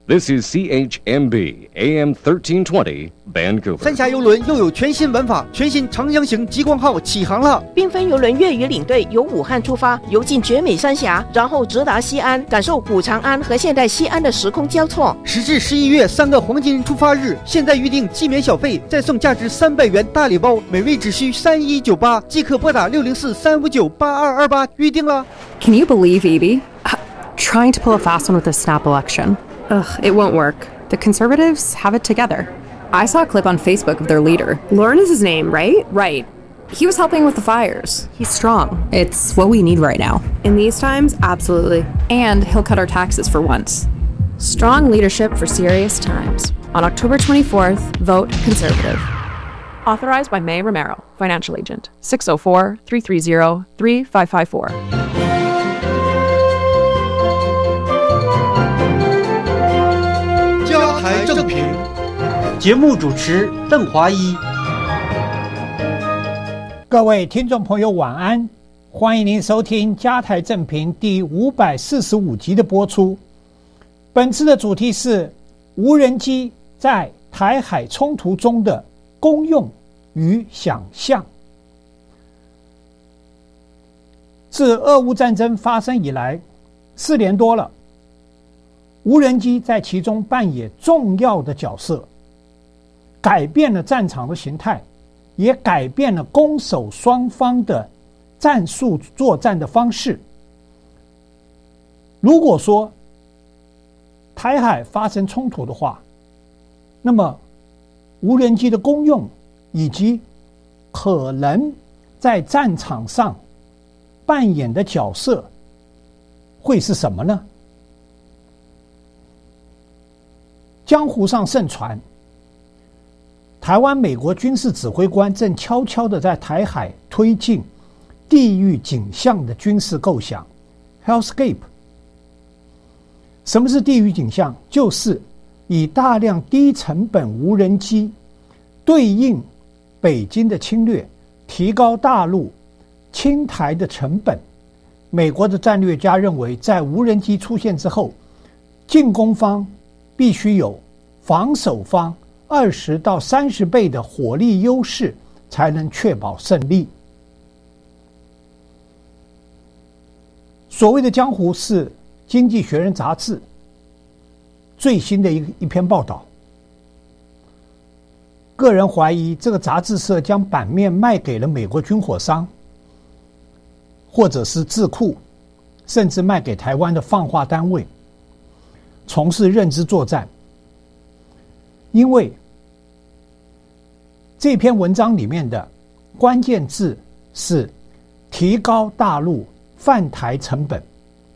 This is CHMB AM 1320 Vancouver。 三峡邮轮又有全新玩法，全新长江型极光号起航了。 缤纷邮轮粤语领队由武汉出发，游进绝美三峡，然后直达西安，感受古长安和现代西安的时空交错。 时至11月3个黄金出发日，现在预定即免小费，再送价值300元大礼包，每位只需3198，即可拨打604-359-8228预定了。 Can you believe Evie? Trying to pull a fast one with the snap election. Ugh, it won't work. The Conservatives have it together. I saw a clip on Facebook of their leader. Lauren is his name, right? Right. He was helping with the fires. He's strong. It's what we need right now. In these times, absolutely. And he'll cut our taxes for once. Strong leadership for serious times. On October 24th, vote Conservative. Authorized by May Romero, Financial Agent. 604-330-3554. 家台正评，节目主持邓华一。 各位听众朋友晚安，欢迎您收听家台正评第545集的播出。本次的主题是无人机在台海冲突中的功用与想象。自俄乌战争发生以来4年多了，无人机在其中扮演重要的角色，改变了战场的形态，也改变了攻守双方的战术作战的方式。如果说台海发生冲突的话，那么无人机的功用以及可能在战场上扮演的角色会是什么呢？江湖上盛传，台湾美国军事指挥官正悄悄地在台海推进地狱景象的军事构想 Hellscape。 什么是地狱景象？就是以大量低成本无人机对应北京的侵略，提高大陆侵台的成本。美国的战略家认为，在无人机出现之后，进攻方必须有防守方20到30倍的火力优势，才能确保胜利。所谓的江湖是《经济学人》杂志最新的一篇报道。个人怀疑这个杂志社将版面卖给了美国军火商，或者是智库，甚至卖给台湾的放话单位，从事认知作战。因为这篇文章里面的关键字是提高大陆犯台成本。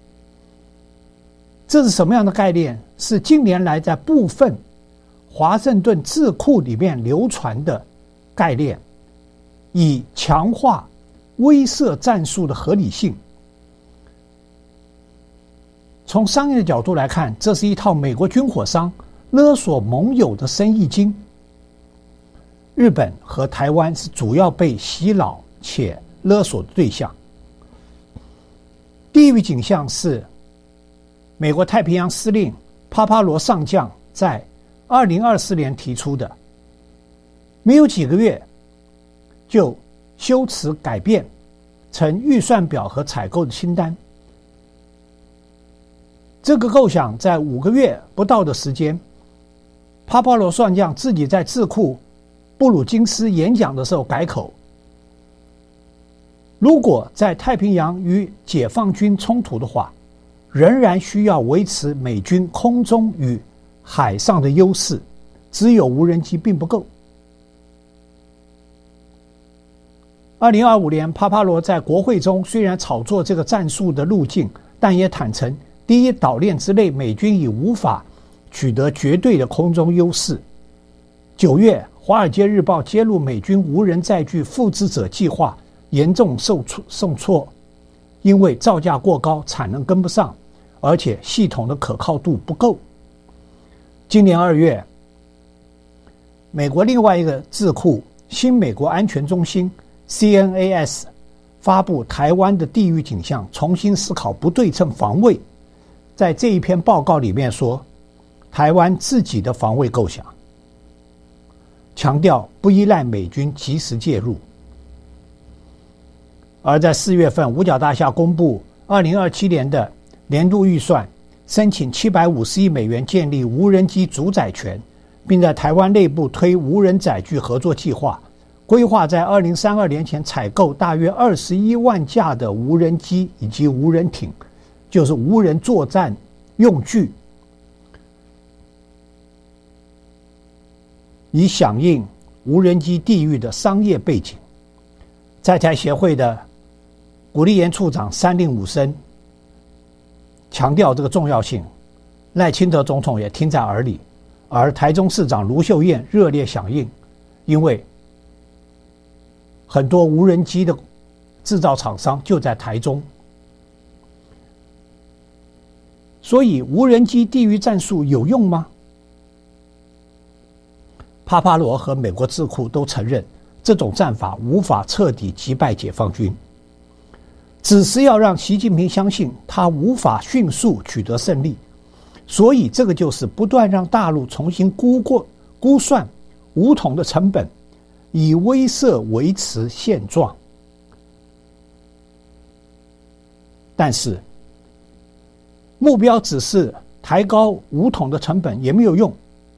这是什么样的概念？是近年来在部分华盛顿智库里面流传的概念，以强化威慑战术的合理性。从商业的角度来看，这是一套美国军火商勒索盟友的生意经。日本和台湾是主要被洗脑且勒索的对象。地狱景象是美国太平洋司令帕帕罗上将在2024年提出的，没有几个月就修辞改变成预算表和采购的清单。这个构想在5个月不到的时间，帕帕罗上将自己在智库布鲁金斯演讲的时候改口，如果在太平洋与解放军冲突的话，仍然需要维持美军空中与海上的优势，只有无人机并不够。2025年，帕帕罗在国会中虽然炒作这个战术的路径，但也坦诚第一岛链之内美军已无法取得绝对的空中优势。9月，《华尔街日报》揭露美军无人载具复制者计划严重受挫，因为造价过高，产能跟不上，而且系统的可靠度不够。今年2月，美国另外一个智库新美国安全中心 CNAS 发布台湾的地域景象，重新思考不对称防卫。在这一篇报告里面说， 台湾自己的防卫构想，强调不依赖美军及时介入。而在4月份，五角大厦公布2027年的年度预算，申请750亿美元建立无人机主宰权，并在台湾内部推无人载具合作计划，规划在2032年前采购大约21万架的无人机以及无人艇，就是无人作战用具，以响应无人机地域的商业背景。在台协会的古立言处长3令5申强调这个重要性，赖清德总统也听在耳里，而台中市长卢秀燕热烈响应，因为很多无人机的制造厂商就在台中，所以无人机地域战术有用吗？帕帕罗和美国智库都承认，这种战法无法彻底击败解放军，只是要让习近平相信他无法迅速取得胜利，所以这个就是不断让大陆重新估算武统的成本，以威慑维持现状。但是目标只是抬高武统的成本也没有用，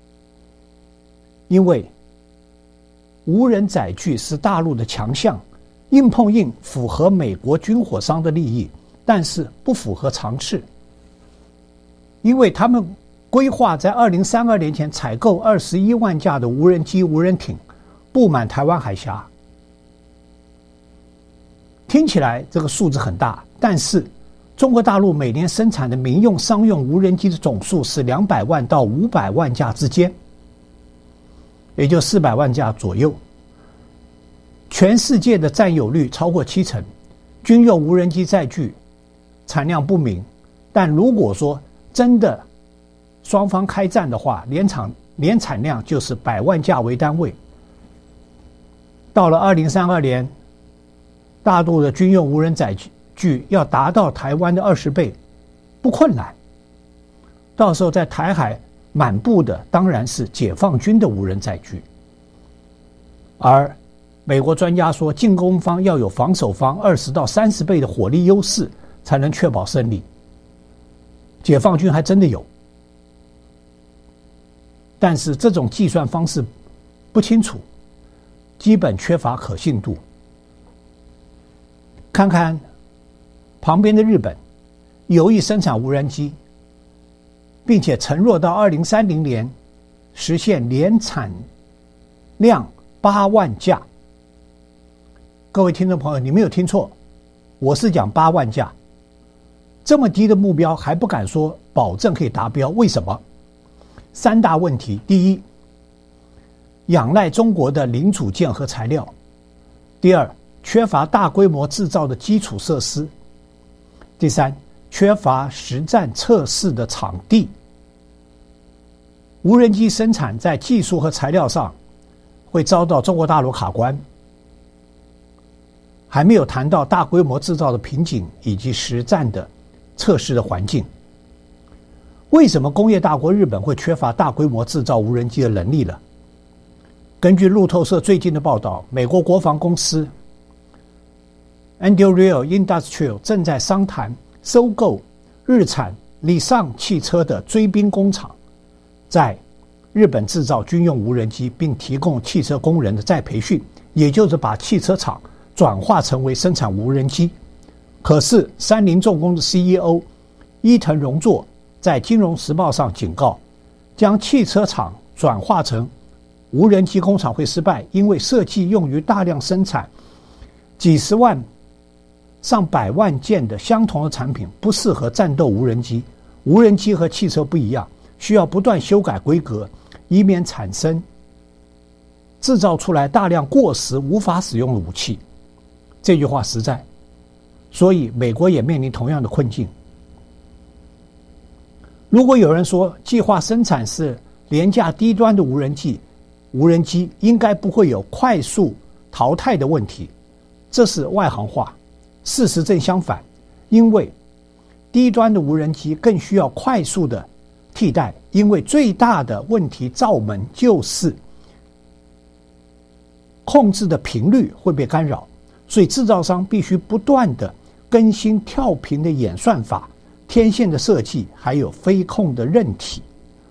因为无人载具是大陆的强项，硬碰硬符合美国军火商的利益，但是不符合常识，因为他们规划在2032年前采购21万架的无人机无人艇布满台湾海峡。听起来这个数字很大，但是中国大陆每年生产的民用商用无人机的总数是200万到500万架之间，也就400万架左右，全世界的占有率超过70%。军用无人机载具产量不明，但如果说真的双方开战的话，年产量就是100万架为单位。到了2032年，大陆的军用无人载具要达到台湾的20倍不困难，到时候在台海满布的当然是解放军的无人载具。而美国专家说，进攻方要有防守方20到30倍的火力优势，才能确保胜利。解放军还真的有，但是这种计算方式不清楚，基本缺乏可信度。看看旁边的日本，有意生产无人机，并且承诺到2030年实现年产量8万架。各位听众朋友，你没有听错，我是讲8万架。这么低的目标还不敢说保证可以达标，为什么？3大问题。第一，仰赖中国的零组件和材料；第二，缺乏大规模制造的基础设施；第三，缺乏实战测试的场地。无人机生产在技术和材料上会遭到中国大陆卡关，还没有谈到大规模制造的瓶颈以及实战的测试的环境。为什么工业大国日本会缺乏大规模制造无人机的能力呢？根据路透社最近的报道，美国国防公司 Anduril Industrial 正在商谈收购日产理尚汽车的追兵工厂，在日本制造军用无人机，并提供汽车工人的再培训，也就是把汽车厂转化成为生产无人机。可是三菱重工的 CEO 伊藤荣作在《金融时报》上警告，将汽车厂转化成无人机工厂会失败，因为设计用于大量生产几十万上百万件的相同的产品，不适合战斗无人机。无人机和汽车不一样，需要不断修改规格，以免制造出来大量过时无法使用的武器。这句话实在，所以美国也面临同样的困境。如果有人说计划生产是廉价低端的无人机应该不会有快速淘汰的问题，这是外行话。事实正相反，因为低端的无人机更需要快速的替代， 因为最大的问题罩门就是控制的频率会被干扰，所以制造商必须不断的更新跳频的演算法、天线的设计，还有飞控的韧体。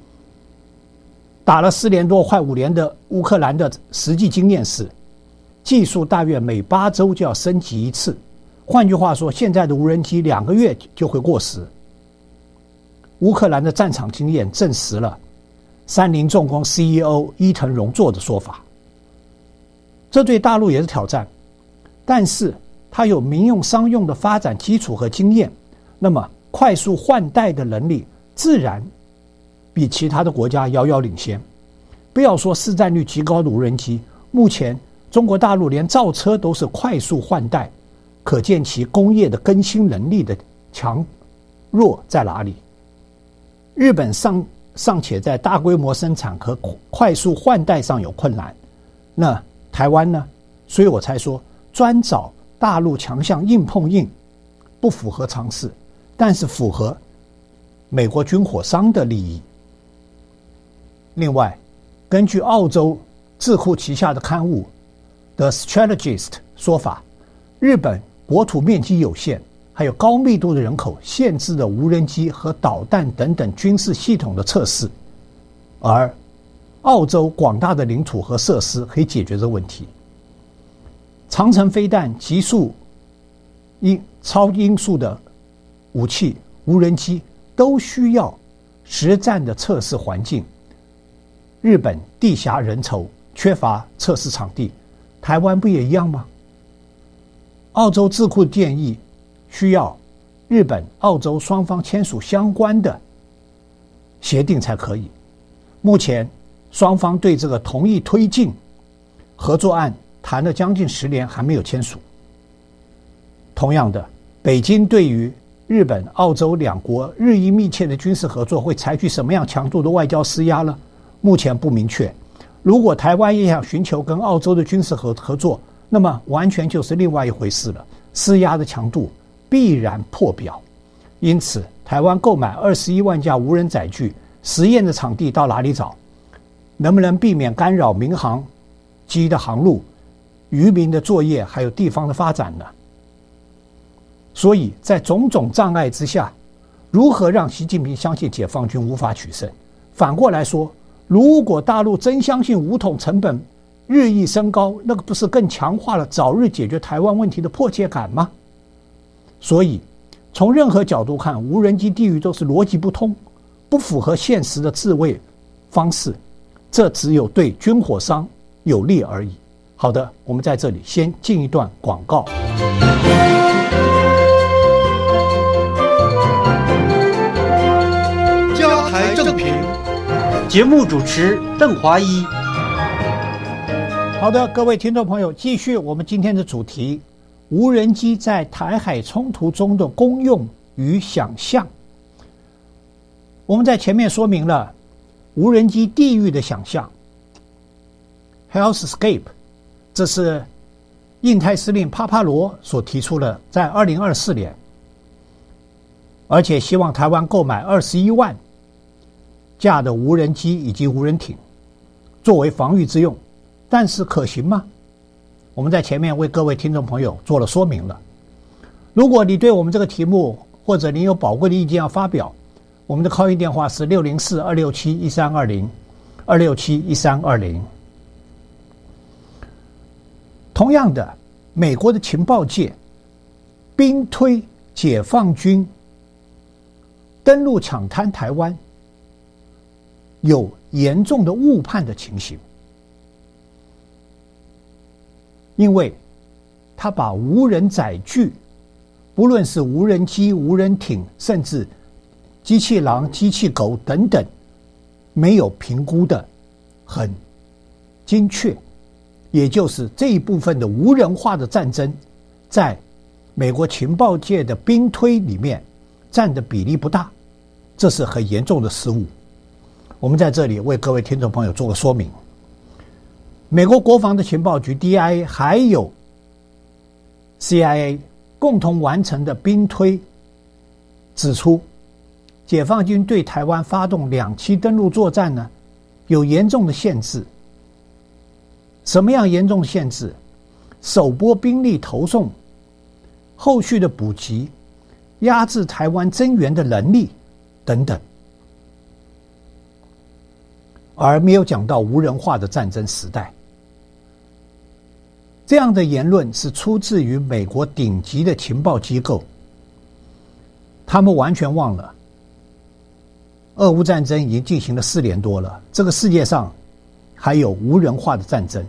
打了4年多快5年的乌克兰的实际经验是，技术大约每8周就要升级一次。换句话说，现在的无人机2个月就会过时。乌克兰的战场经验证实了三菱重工 CEO 伊藤荣作的说法。这对大陆也是挑战，但是它有民用商用的发展基础和经验，那么快速换代的能力自然比其他的国家遥遥领先。不要说市占率极高的无人机，目前中国大陆连造车都是快速换代，可见其工业的更新能力的强弱在哪里。日本尚且在大规模生产和快速换代上有困难，那台湾呢？所以我才说专找大陆强项硬碰硬不符合常识，但是符合美国军火商的利益。另外，根据澳洲智库旗下的刊物 The Strategist 说法，日本国土面积有限，还有高密度的人口，限制了无人机和导弹等等军事系统的测试，而澳洲广大的领土和设施可以解决这个问题。长程飞弹、极速超音速的武器、无人机都需要实战的测试环境。日本地狭人稠，缺乏测试场地，台湾不也一样吗？澳洲智库建议需要日本、澳洲双方签署相关的协定才可以。目前双方对这个同意推进合作案谈了将近10年，还没有签署。同样的，北京对于日本、澳洲两国日益密切的军事合作会采取什么样强度的外交施压呢？目前不明确。如果台湾也想寻求跟澳洲的军事合作，那么完全就是另外一回事了，施压的强度必然破表。因此，台湾购买21万架无人载具，实验的场地到哪里找？能不能避免干扰民航机的航路、渔民的作业，还有地方的发展呢？所以在种种障碍之下，如何让习近平相信解放军无法取胜？反过来说，如果大陆真相信武统成本日益升高，那个不是更强化了早日解决台湾问题的迫切感吗？所以从任何角度看，无人机地狱都是逻辑不通，不符合现实的自卫方式，这只有对军火商有利而已。好的，我们在这里先进一段广告。 加台正评，节目主持邓华一。 好的，各位听众朋友，继续我们今天的主题：无人机在台海冲突中的功用与想象。我们在前面说明了无人机地狱的想象 Hellscape， 这是印太司令帕帕罗所提出的，在2024年，而且希望台湾购买21万架的无人机以及无人艇作为防御之用。但是可行吗？我们在前面为各位听众朋友做了说明了。如果你对我们这个题目或者你有宝贵的意见要发表，我们的 call in 电话是604-267-1320 267-1320。同样的，美国的情报界兵推解放军登陆抢滩台湾，有严重的误判的情形。因为他把无人载具，不论是无人机、无人艇，甚至机器狼、机器狗等等，没有评估的很精确，也就是这一部分的无人化的战争，在美国情报界的兵推里面占的比例不大，这是很严重的失误。我们在这里为各位听众朋友做个说明。美国国防的情报局 DIA 还有 CIA 共同完成的兵推指出， 解放军对台湾发动2栖登陆作战呢，有严重的限制。什么样严重的限制？首波兵力投送，后续的补给，压制台湾增援的能力等等，而没有讲到无人化的战争时代。这样的言论是出自于美国顶级的情报机构，他们完全忘了俄乌战争已经进行了4年多了，这个世界上还有无人化的战争。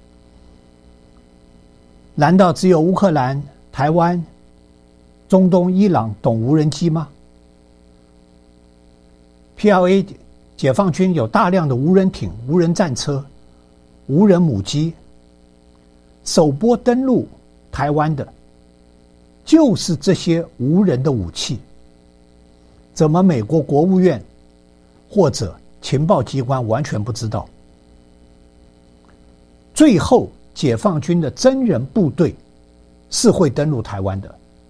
难道只有乌克兰、台湾、中东、伊朗懂无人机吗？ PLA 解放军有大量的无人艇、无人战车、无人母机，首波登陆台湾的就是这些无人的武器。怎么美国国务院或者情报机关完全不知道？最后解放军的真人部队是会登陆台湾的。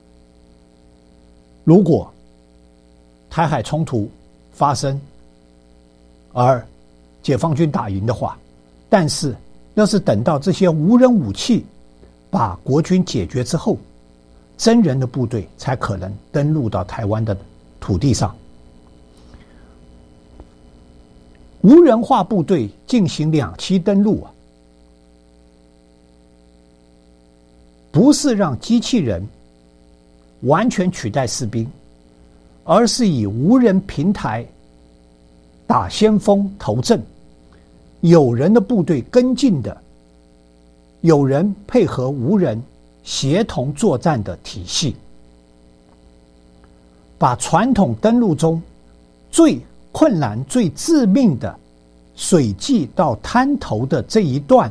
如果台海冲突发生而解放军打赢的话，但是那是等到这些无人武器把国军解决之后，真人的部队才可能登陆到台湾的土地上。无人化部队进行2栖登陆啊，不是让机器人完全取代士兵，而是以无人平台打先锋头阵，有人的部队跟进的，有人配合无人协同作战的体系，把传统登陆中最困难、最致命的水际到滩头的这一段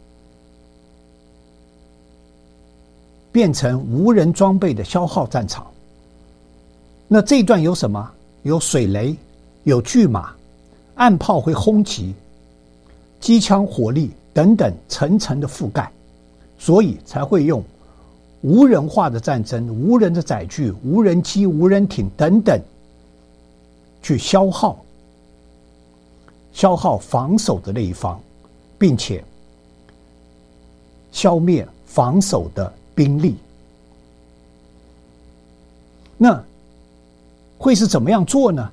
变成无人装备的消耗战场。那这一段有什么？有水雷，有巨马，岸炮会轰击，机枪火力等等层层的覆盖，所以才会用无人化的战争、无人的载具、无人机、无人艇等等去消耗防守的那一方，并且消灭防守的兵力。那会是怎么样做呢？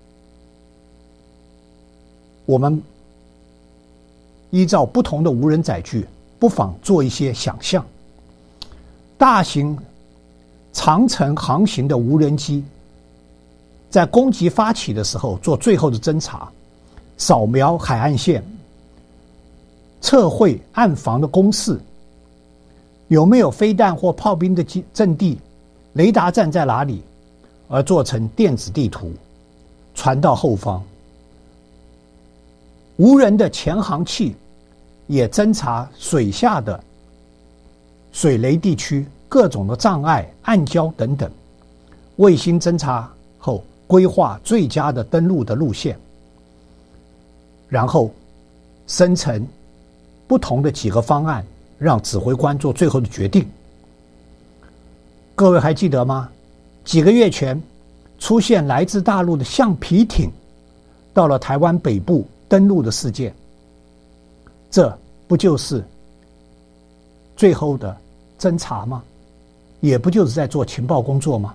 我们依照不同的无人载具，不妨做一些想象。大型长程航行的无人机在攻击发起的时候做最后的侦察，扫描海岸线，测绘岸防的工事，有没有飞弹或炮兵的阵地，雷达站在哪里，而做成电子地图传到后方。无人的潜航器也侦察水下的水雷地区各种的障碍、暗礁等等，卫星侦察后规划最佳的登陆的路线，然后生成不同的几个方案，让指挥官做最后的决定。各位还记得吗？几个月前出现来自大陆的橡皮艇到了台湾北部登陆的事件，这不就是最后的侦查吗？也不就是在做情报工作吗？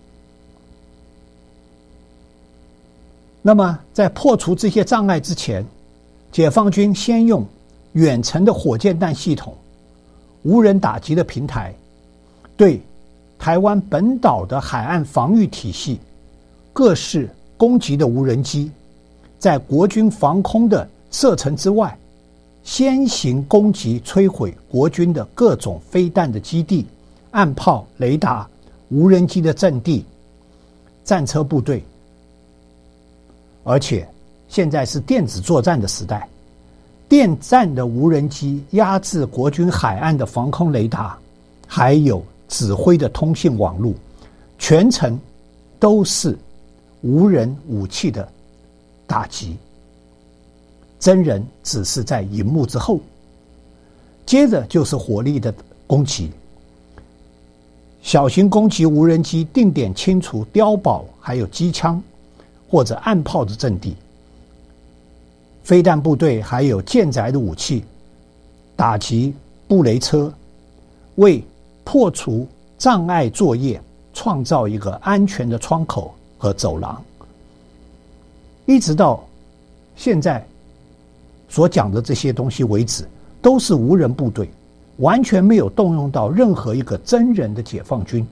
那么在破除这些障碍之前，解放军先用远程的火箭弹系统、无人打击的平台，对台湾本岛的海岸防御体系、各式攻击的无人机，在国军防空的射程之外，先行攻击摧毁国军的各种飞弹的基地、岸炮、雷达、无人机的阵地、战车部队。而且现在是电子作战的时代，电战的无人机压制国军海岸的防空雷达，还有指挥的通信网络，全程都是无人武器的打击，真人只是在荧幕之后。接着就是火力的攻击，小型攻击无人机定点清除碉堡还有机枪， 或者岸炮的阵地。飞弹部队还有舰载的武器，打击布雷车，为破除障碍作业创造一个安全的窗口和走廊。一直到现在所讲的这些东西为止，都是无人部队，完全没有动用到任何一个真人的解放军。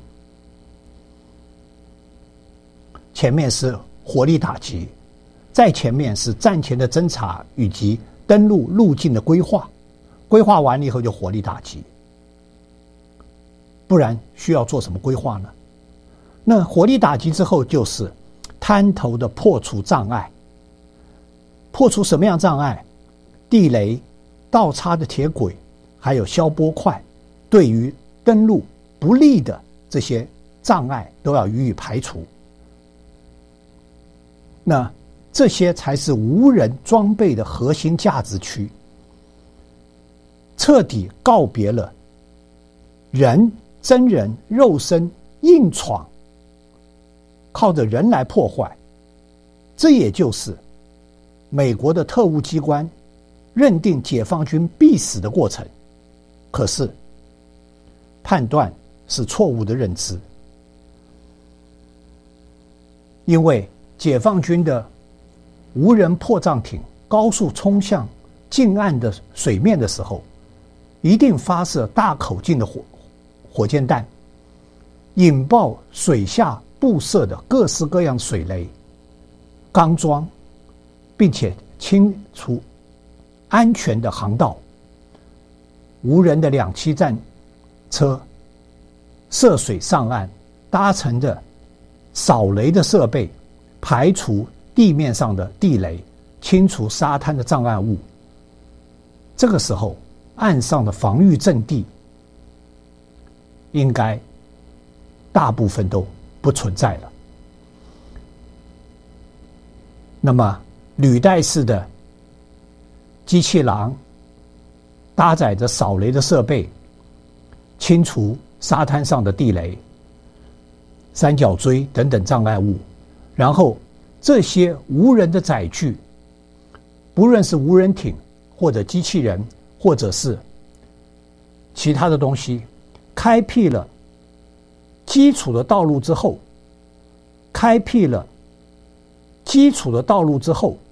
前面是火力打击，再前面是战前的侦察以及登陆路径的规划，规划完了以后就火力打击。不然需要做什么规划呢？那火力打击之后就是滩头的破除障碍。破除什么样障碍？地雷、倒插的铁轨，还有消波块，对于登陆不利的这些障碍都要予以排除。那这些才是无人装备的核心价值区，彻底告别了真人肉身硬闯，靠着人来破坏。这也就是美国的特务机关认定解放军必死的过程。可是判断是错误的认知，因为解放军的无人破障艇高速冲向近岸的水面的时候，一定发射大口径的火箭弹，引爆水下布设的各式各样水雷、钢桩，并且清除安全的航道。无人的两栖战车涉水上岸，搭乘的扫雷的设备，排除地面上的地雷，清除沙滩的障碍物。这个时候，岸上的防御阵地应该大部分都不存在了。那么履带式的机器狼搭载着扫雷的设备，清除沙滩上的地雷、三角锥等等障碍物。然后这些无人的载具，不论是无人艇或者机器人或者是其他的东西，开辟了基础的道路之后，